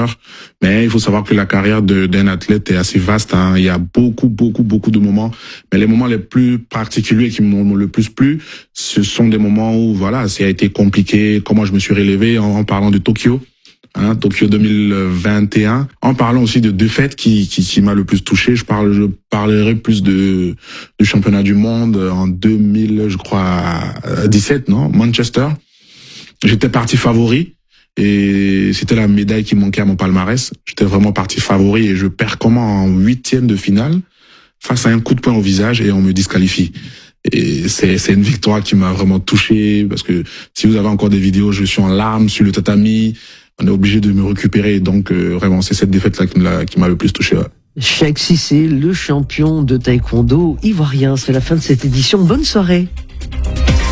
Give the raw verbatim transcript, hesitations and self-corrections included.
d'honneur. Mais il faut savoir que la carrière d'un athlète est assez vaste. Hein. Il y a beaucoup, beaucoup, beaucoup de moments. Mais les moments les plus particuliers qui m'ont le plus plu, ce sont des moments où, voilà, ça a été compliqué. Comment je me suis relevé en, en parlant de Tokyo. Hein, Tokyo deux mille vingt et un. En parlant aussi de deux fêtes qui, qui, qui m'a le plus touché. Je parle, je parlerai plus de, du championnat du monde en deux mille, je crois, dix-sept, non? Manchester. J'étais parti favori. Et c'était la médaille qui manquait à mon palmarès. J'étais vraiment parti favori et je perds comment en huitième de finale face à un coup de poing au visage et on me disqualifie. Et c'est c'est une victoire qui m'a vraiment touché parce que si vous avez encore des vidéos, je suis en larmes sur le tatami. On est obligé de me récupérer. Donc euh, vraiment, c'est cette défaite-là qui m'a qui m'a le plus touché. Ouais. Cheikh Cissé, le champion de taekwondo ivoirien. C'est la fin de cette édition. Bonne soirée.